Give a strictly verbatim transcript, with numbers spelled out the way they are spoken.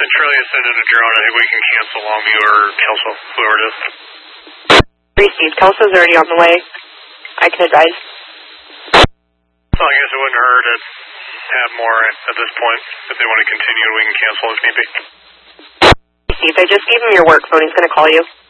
Centralia sent in a drone. I think we can cancel Longview or Kelso, whoever it is. Received. Kelso's already on the way. I can advise. So I guess it wouldn't hurt to have more at this point. If they want to continue, we can cancel if need be. Received. I just gave him your work phone. He's going to call you.